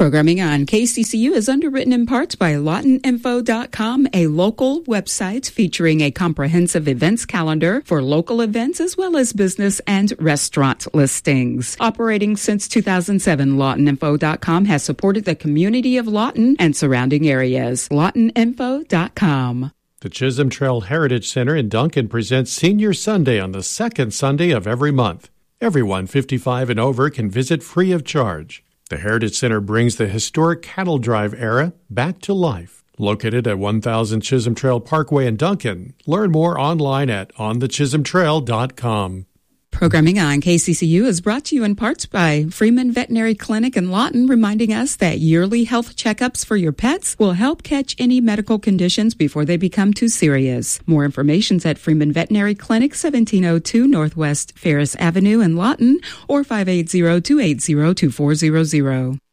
Programming on KCCU is underwritten in part by LawtonInfo.com, a local website featuring a comprehensive events calendar for local events as well as business and restaurant listings. Operating since 2007, LawtonInfo.com has supported the community of Lawton and surrounding areas. LawtonInfo.com. The Chisholm Trail Heritage Center in Duncan presents Senior Sunday on the second Sunday of every month. Everyone 55 and over can visit free of charge. The Heritage Center brings the historic cattle drive era back to life. Located at 1000 Chisholm Trail Parkway in Duncan. Learn more online at onthechisholmtrail.com. Programming on KCCU is brought to you in part by Freeman Veterinary Clinic in Lawton, reminding us that yearly health checkups for your pets will help catch any medical conditions before they become too serious. More information at Freeman Veterinary Clinic, 1702 Northwest Ferris Avenue in Lawton, or 580-280-2400.